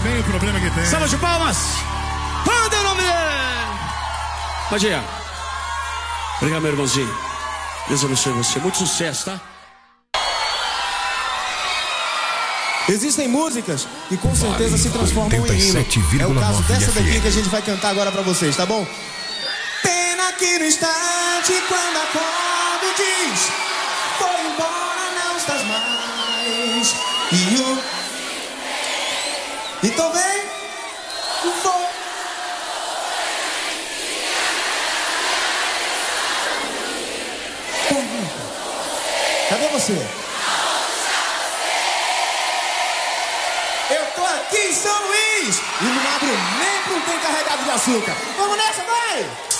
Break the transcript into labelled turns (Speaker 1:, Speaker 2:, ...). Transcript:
Speaker 1: tem o problema que tem.
Speaker 2: Salva de palmas. Manda o nome dele. Pode ir. Obrigado, meu irmãozinho. Deus abençoe você. Muito sucesso, tá?
Speaker 3: Existem músicas que com certeza se transformam em hino. É o caso dessa daqui que a gente vai cantar agora pra vocês, tá bom? Pena que no instante quando acordo diz: foi embora, não estás mais. E o... Então vem, foi. Cadê você? Eu tô aqui em São Luís e não abro nem pra um trem carregado de açúcar. Vamos nessa, vai!